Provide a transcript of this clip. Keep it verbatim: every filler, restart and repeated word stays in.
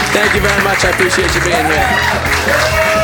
Thank you very much. I appreciate you being here.